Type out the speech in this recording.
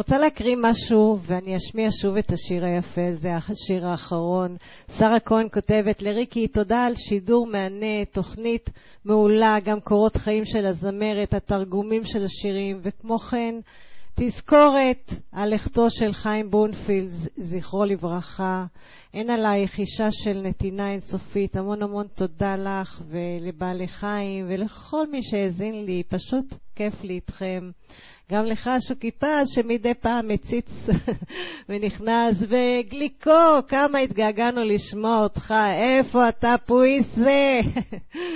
רוצה להקריא משהו, ואני אשמיע שוב את השיר היפה, זה השיר האחרון. שרה כהן כותבת, לריקי, תודה על שידור מענה, תוכנית מעולה, גם קורות חיים של הזמרת, התרגומים של השירים, וכמו כן, תזכורת על לכתו של חיים בונפילד, זכרו לברכה. אין עלייך אישה של נתינה אינסופית. המון המון תודה לך ולבעלי חיים ולכל מי שהאזין לי, פשוט כיף לי איתכם. גם לך שוקי פז שמדי פעם מציץ ונכנס, וגליקו, כמה התגעגענו לשמוע אותך, איפה אתה פויסה?